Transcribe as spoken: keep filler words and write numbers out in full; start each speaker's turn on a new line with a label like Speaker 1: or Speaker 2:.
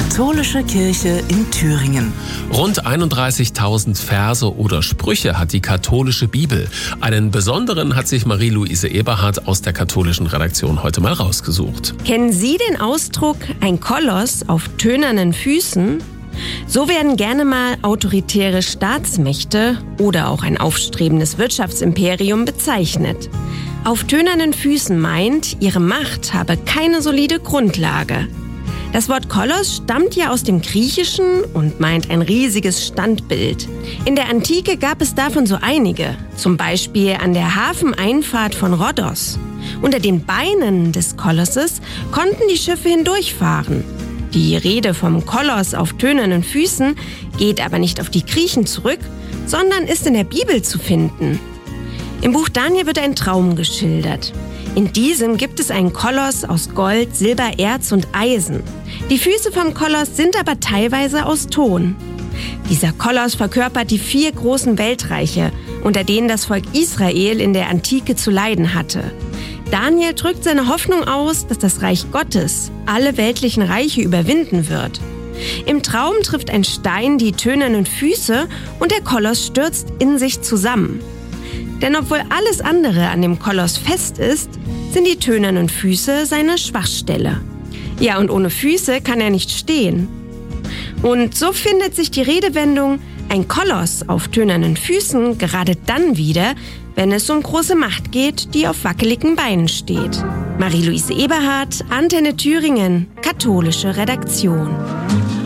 Speaker 1: Katholische Kirche in Thüringen.
Speaker 2: Rund einunddreißigtausend Verse oder Sprüche hat die katholische Bibel. Einen besonderen hat sich Marie-Louise Eberhardt aus der katholischen Redaktion heute mal rausgesucht.
Speaker 3: Kennen Sie den Ausdruck ein Koloss auf tönernen Füßen? So werden gerne mal autoritäre Staatsmächte oder auch ein aufstrebendes Wirtschaftsimperium bezeichnet. Auf tönernen Füßen meint, ihre Macht habe keine solide Grundlage. Das Wort Koloss stammt ja aus dem Griechischen und meint ein riesiges Standbild. In der Antike gab es davon so einige, zum Beispiel an der Hafeneinfahrt von Rhodos. Unter den Beinen des Kolosses konnten die Schiffe hindurchfahren. Die Rede vom Koloss auf tönernen Füßen geht aber nicht auf die Griechen zurück, sondern ist in der Bibel zu finden. Im Buch Daniel wird ein Traum geschildert. In diesem gibt es einen Koloss aus Gold, Silber, Erz und Eisen. Die Füße vom Koloss sind aber teilweise aus Ton. Dieser Koloss verkörpert die vier großen Weltreiche, unter denen das Volk Israel in der Antike zu leiden hatte. Daniel drückt seine Hoffnung aus, dass das Reich Gottes alle weltlichen Reiche überwinden wird. Im Traum trifft ein Stein die tönernen Füße und der Koloss stürzt in sich zusammen. Denn obwohl alles andere an dem Koloss fest ist, sind die tönernen Füße seine Schwachstelle. Ja, und ohne Füße kann er nicht stehen. Und so findet sich die Redewendung ein Koloss auf tönernen Füßen gerade dann wieder, wenn es um große Macht geht, die auf wackeligen Beinen steht. Marie-Louise Eberhardt, Antenne Thüringen, katholische Redaktion.